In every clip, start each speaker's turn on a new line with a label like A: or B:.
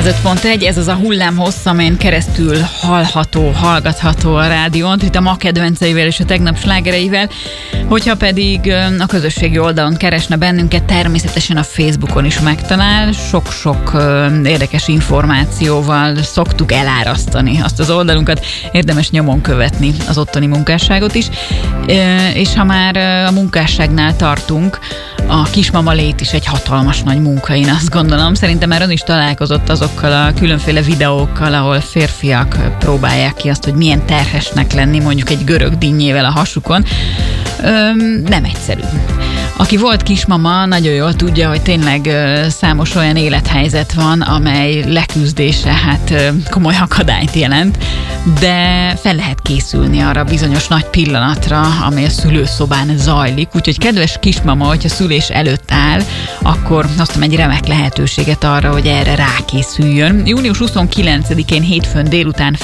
A: 105.1, ez az a hullámhossz, amelyen keresztül hallgatható a rádión, itt a ma kedvenceivel és a tegnap slágereivel. Hogyha pedig a közösségi oldalon keresne bennünket, természetesen a Facebookon is megtalál. Sok-sok érdekes információval szoktuk elárasztani azt az oldalunkat. Érdemes nyomon követni az ottani munkásságot is. És ha már a munkásságnál tartunk, a kismama lét is egy hatalmas nagy munka, én azt gondolom. Szerintem már ön is találkozott azokkal a különféle videókkal, ahol férfiak próbálják ki azt, hogy milyen terhesnek lenni mondjuk egy görög dinnyével a hasukon. Nem egyszerű. Aki volt kismama, nagyon jól tudja, hogy tényleg számos olyan élethelyzet van, amely leküzdése komoly akadályt jelent, de fel lehet készülni arra bizonyos nagy pillanatra, amely a szülőszobán zajlik. Úgyhogy kedves kismama, hogyha szülés előtt áll, akkor hoztam egy remek lehetőséget arra, hogy erre rákészüljön. Június 29-én hétfőn délután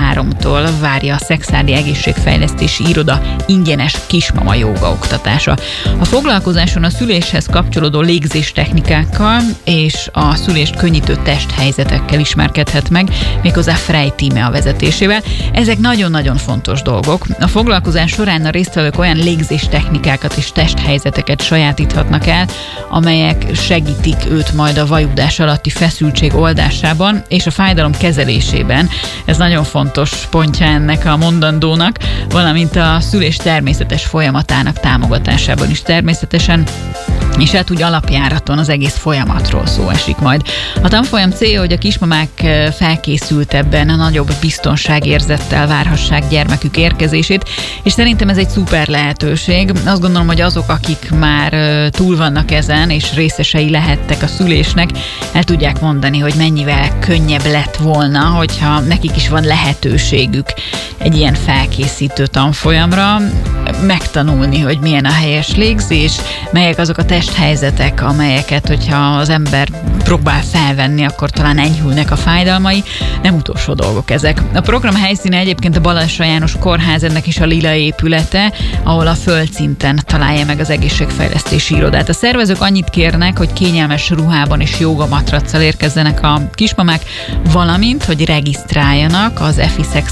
A: 14:30 várja a Szekszárdi Egészségfejlesztési Iroda ingyenes kismama jóga oktatása. A foglalkozáson a szüléshez kapcsolódó légzéstechnikákkal és a szülést könnyítő testhelyzetekkel ismerkedhet meg, méghozzá Frey tíme a vezetésével. Ezek nagyon-nagyon fontos dolgok. A foglalkozás során a résztvevők olyan légzéstechnikákat és testhelyzeteket sajátíthatnak el, amelyek segítik őt majd a vajudás alatti feszültség oldásában és a fájdalom kezelésében. Ez nagyon fontos pontja ennek a mondandónak, valamint a szülés természetes folyamatának támogatásában is természetesen, és hát úgy alapjáraton az egész folyamatról szó esik majd. A tanfolyam célja, hogy a kismamák felkészültebben, a nagyobb biztonságérzettel várhassák gyermekük érkezését, és szerintem ez egy szuper lehetőség. Azt gondolom, hogy azok, akik már túl vannak ezen, és részesei lehettek a szülésnek, el tudják mondani, hogy mennyivel könnyebb lett volna, hogyha nekik is van lehetőségük egy ilyen felkészítő tanfolyamra, megtanulni, hogy milyen a helyes légzés, melyek azok a testhelyzetek, amelyeket, hogyha az ember próbál felvenni, akkor talán enyhülnek a fájdalmai. Nem utolsó dolgok ezek. A program helyszíne egyébként a Balassa János Kórház, ennek is a lila épülete, ahol a földszinten találja meg az egészségfejlesztési irodát. A szervezők annyit kérnek, hogy kényelmes ruhában és jogamatracsal érkezzenek a kismamák, valamint, hogy regisztráljanak az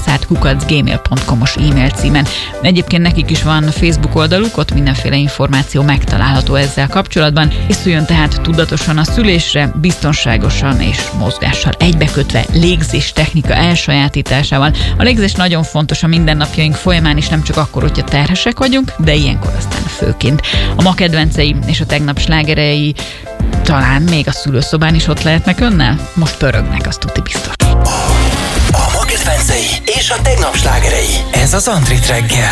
A: efisexart@gmail.com-os e-mail címen. Egyébként nekik is van Facebook oldaluk, ott mindenféle információ megtalálható ezzel kapcsolatban. Készüljön tehát tudatosan a szülésre, biztonságosan és mozgással egybekötve légzéstechnika elsajátításával. A légzés nagyon fontos a mindennapjaink folyamán is, nem csak akkor, hogyha terhesek vagyunk, de ilyenkor aztán főként. A ma kedvencei és a tegnap slágerei talán még a szülőszobán is ott lehetnek önnel? Most pörögnek, az tuti biztos.
B: A ma kedvencei és a tegnap slágerei. Ez az Andrit reggel.